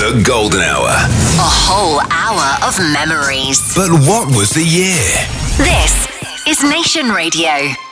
The Golden Hour. A whole hour of memories. But what was the year? This is Nation Radio.